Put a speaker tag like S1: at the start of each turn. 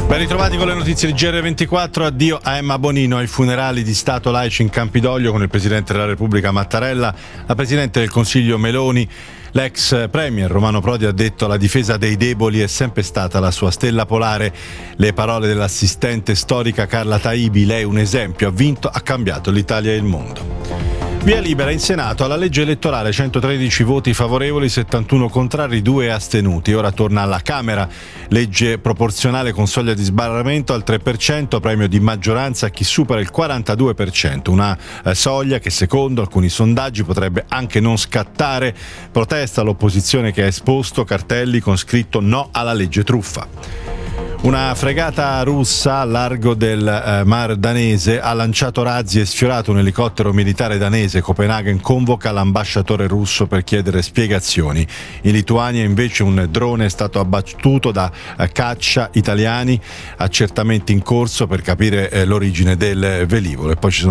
S1: Ben ritrovati con le notizie di GR24. Addio a Emma Bonino ai funerali di Stato laici in Campidoglio con il Presidente della Repubblica Mattarella, la Presidente del Consiglio Meloni. L'ex Premier Romano Prodi ha detto: la difesa dei deboli è sempre stata la sua stella polare. Le parole dell'assistente storica Carla Taibi: lei un esempio, ha vinto, ha cambiato l'Italia e il mondo. Via libera in Senato alla legge elettorale, 113 voti favorevoli, 71 contrari, 2 astenuti. Ora torna alla Camera, legge proporzionale con soglia di sbarramento al 3%, premio di maggioranza a chi supera il 42%, una soglia che secondo alcuni sondaggi potrebbe anche non scattare. Protesta l'opposizione che ha esposto cartelli con scritto no alla legge truffa. Una fregata russa a largo del Mar Danese ha lanciato razzi e sfiorato un elicottero militare danese. Copenaghen convoca l'ambasciatore russo per chiedere spiegazioni. In Lituania invece un drone è stato abbattuto da caccia italiani, accertamenti in corso per capire l'origine del velivolo. E poi ci sono